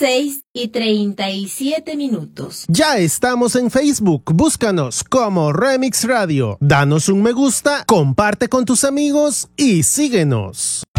6:37. Ya estamos en Facebook, búscanos como Remix Radio. Danos un me gusta, comparte con tus amigos y síguenos.